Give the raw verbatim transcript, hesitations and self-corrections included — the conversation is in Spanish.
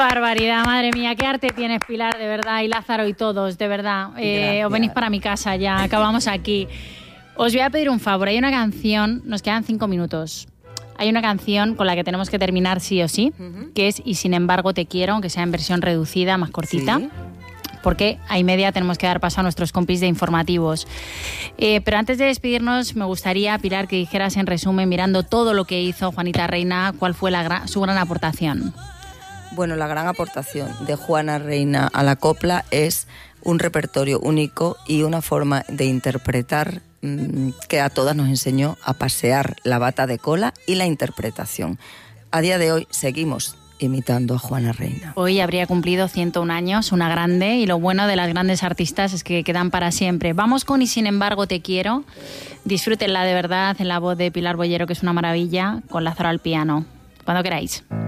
barbaridad, madre mía, qué arte tienes, Pilar, de verdad, y Lázaro y todos, de verdad. Eh, os venís para mi casa ya, acabamos aquí. Os voy a pedir un favor, hay una canción, nos quedan cinco minutos. Hay una canción con la que tenemos que terminar sí o sí, uh-huh. que es Y sin embargo te quiero, aunque sea en versión reducida, más cortita. Sí. Porque a y media tenemos que dar paso a nuestros compis de informativos. Eh, pero antes de despedirnos, me gustaría, Pilar, que dijeras en resumen, mirando todo lo que hizo Juanita Reina, cuál fue la gran, su gran aportación. Bueno, la gran aportación de Juana Reina a la copla es un repertorio único y una forma de interpretar mmm, que a todas nos enseñó a pasear la bata de cola y la interpretación. A día de hoy seguimos imitando a Juana Reina. Hoy habría cumplido ciento un años, una grande, y lo bueno de las grandes artistas es que quedan para siempre. Vamos con Y sin embargo te quiero. Disfrútenla de verdad en la voz de Pilar Bollero, que es una maravilla, con Lázaro al piano. Cuando queráis.